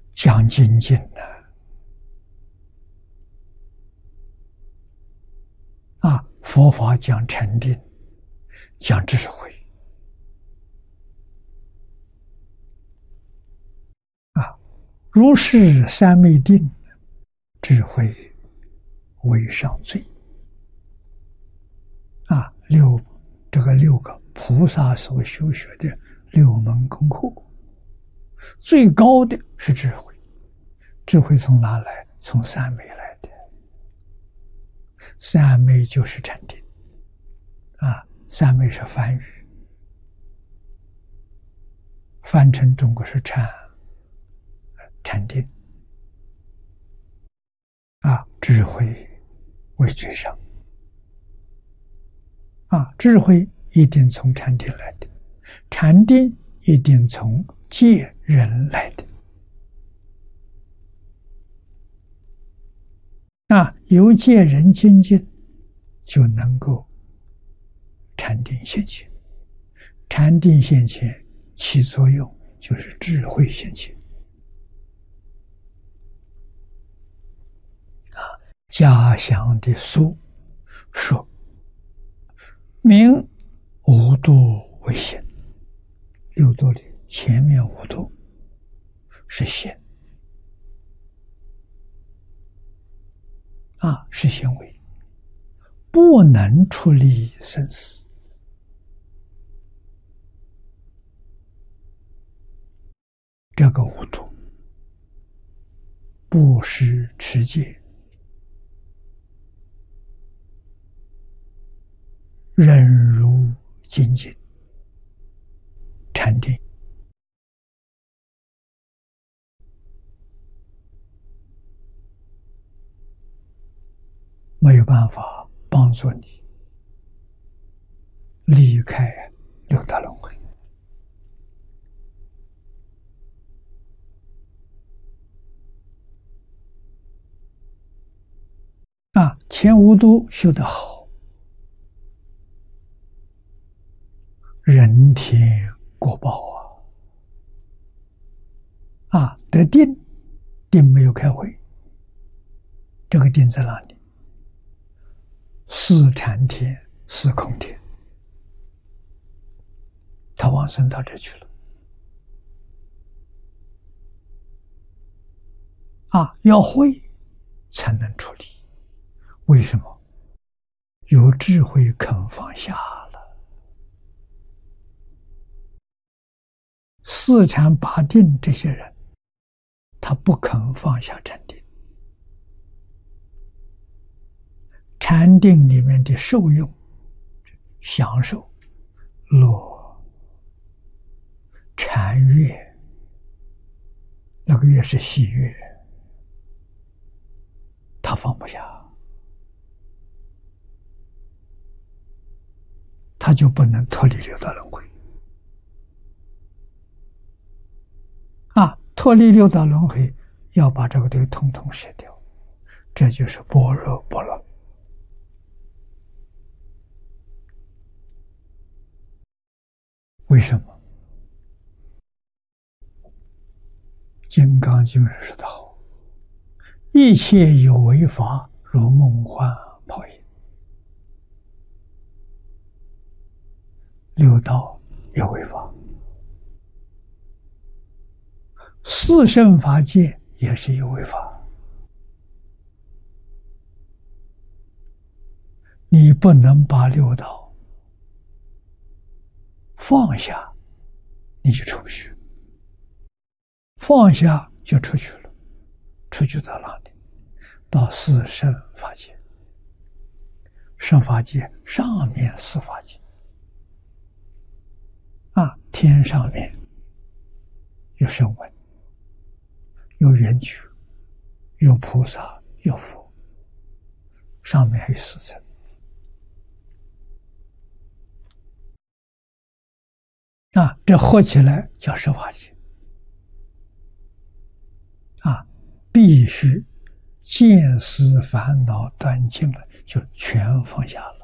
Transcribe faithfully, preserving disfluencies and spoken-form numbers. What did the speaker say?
讲精进的啊，佛法讲禅定，讲智慧啊，如是三昧定，智慧为上最啊，六这个六个菩萨所修学的六门功课，最高的是智慧。智慧从哪来？从三昧来的。三昧就是禅定啊，三昧是梵语，翻成中国是禅禅定啊，智慧为最上啊，智慧一定从禅定来的，禅定一定从戒人来的啊，由戒人精进，就能够禅定现前。禅定现前起作用，就是智慧现前。啊，家详的书说，明五度为显，六度里前面五度是显。啊，是行为，不能出离生死。这个五度，布施、持戒、忍辱、精进、禅定，没有办法帮助你离开六道轮回啊！前五度修得好，人天果报啊！啊，得定，定没有开会，这个定在哪里？四禅天、四空天，他往生到这去了。啊，要会才能处理。为什么？有智慧肯放下了。四禅八定这些人，他不肯放下禅定。禅定里面的受用、享受、乐、禅悦，那个悦是喜悦，他放不下，他就不能脱离六道轮回。啊，脱离六道轮回，要把这个东西统统舍掉，这就是般若波罗。为什么？金刚经上说得好，一切有为法，如梦幻泡影。六道有为法，四圣法界也是有为法。你不能把六道放下，你就出不去。放下就出去了，出去到哪里？到四圣法界。圣法界上面四法界啊，天上面有声闻，有缘觉，有菩萨，有佛，上面还有四层。啊，这合起来叫十法界。啊，必须见思烦恼断尽了，就全放下了。